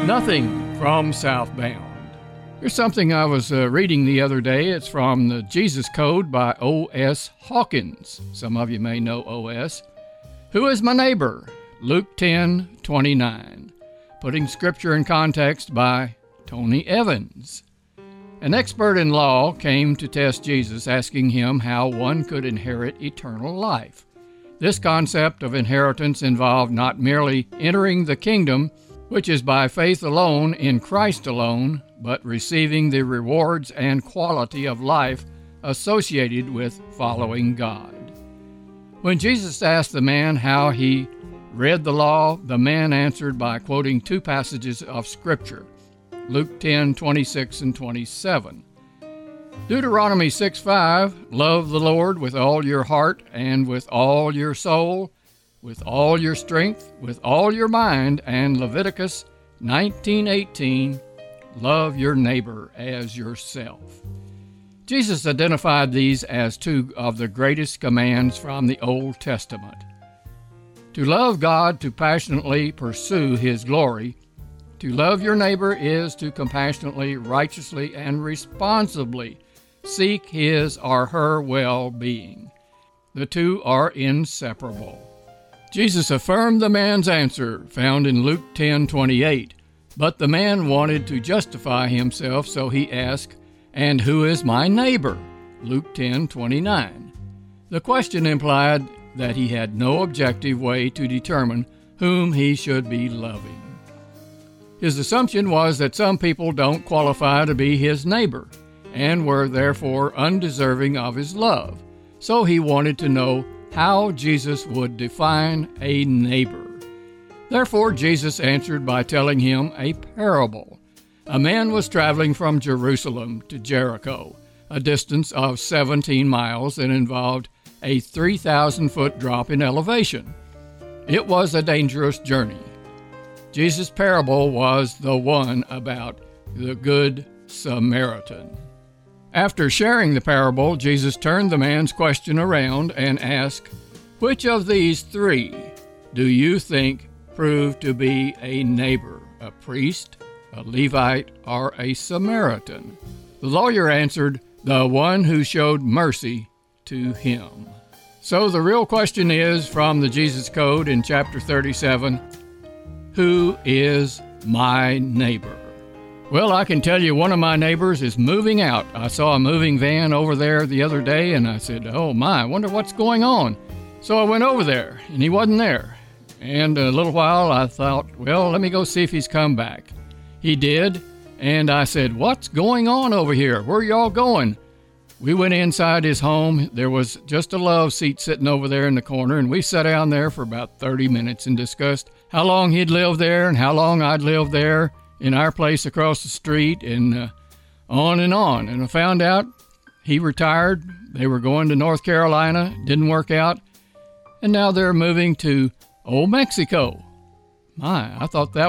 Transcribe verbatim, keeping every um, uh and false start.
Nothing from Southbound. Here's something I was uh, reading the other day. It's from the Jesus Code by O S Hawkins. Some of you may know O S. Who is my neighbor? Luke ten twenty-nine. Putting Scripture in Context by Tony Evans. An expert in law came to test Jesus, asking him how one could inherit eternal life. This concept of inheritance involved not merely entering the kingdom, which is by faith alone in Christ alone, but receiving the rewards and quality of life associated with following God. When Jesus asked the man how he read the law, the man answered by quoting two passages of Scripture, Luke ten twenty-six and twenty-seven. Deuteronomy six five, love the Lord with all your heart and with all your soul, with all your strength, with all your mind, and Leviticus nineteen eighteen, love your neighbor as yourself. Jesus identified these as two of the greatest commands from the Old Testament. To love God, to passionately pursue His glory. To love your neighbor is to compassionately, righteously, and responsibly seek his or her well-being. The two are inseparable. Jesus affirmed the man's answer, found in Luke ten twenty-eight, but the man wanted to justify himself, so he asked, "And who is my neighbor?" Luke ten twenty-nine. The question implied that he had no objective way to determine whom he should be loving. His assumption was that some people don't qualify to be his neighbor and were therefore undeserving of his love. So he wanted to know how Jesus would define a neighbor. Therefore, Jesus answered by telling him a parable. A man was traveling from Jerusalem to Jericho, a distance of seventeen miles that involved a three thousand foot drop in elevation. It was a dangerous journey. Jesus' parable was the one about the Good Samaritan. After sharing the parable, Jesus turned the man's question around and asked, "Which of these three do you think proved to be a neighbor, a priest, a Levite, or a Samaritan?" The lawyer answered, "The one who showed mercy to him." So the real question is, from the Jesus Code in chapter thirty-seven, who is my neighbor? Well, I can tell you one of my neighbors is moving out. I saw a moving van over there the other day, and I said, "Oh my, I wonder what's going on." So I went over there, and he wasn't there. And a little while I thought, well, let me go see if he's come back. He did, and I said, "What's going on over here? Where y'all going?" We went inside his home. There was just a love seat sitting over there in the corner, and we sat down there for about thirty minutes and discussed how long he'd lived there and how long I'd lived there in our place across the street, and uh, on and on. And I found out he retired. They were going to North Carolina. Didn't work out. And now they're moving to Old Mexico. My, I thought that